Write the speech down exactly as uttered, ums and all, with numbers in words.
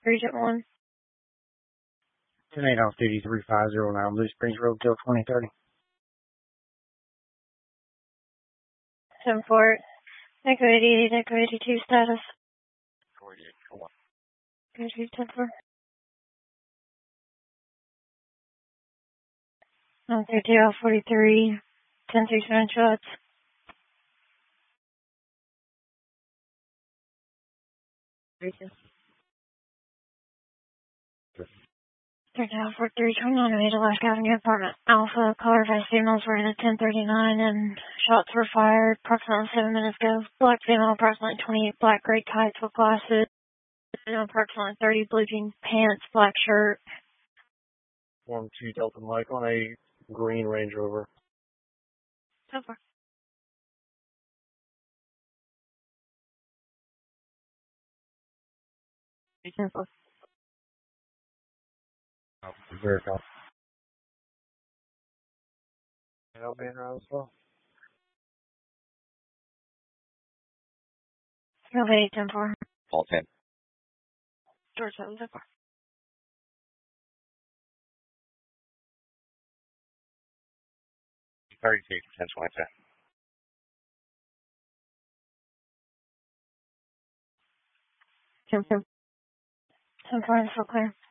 Regent one. ten eight off duty three five zero nine Blue Springs Road till twenty thirty. ten four. Echo eighty-eight, Echo eighty-two status. Echo eighty-two, ten four. one thirty-two off forty-three. ten three seven shots. Third down for three twenty-nine Made Alaska Avenue apartment. Alpha, color five females were in at ten thirty-nine and shots were fired approximately seven minutes ago. Black female, approximately twenty-eight, black gray tights with glasses. Approximately thirty, blue jean pants, black shirt. one two Delta Mike on a green Range Rover. So far. Oh, very cool. I'll be in around as well. Okay, ten four. Paul ten. George seven, so far. thirty-two, ten twenty. ten four. ten four, so clear.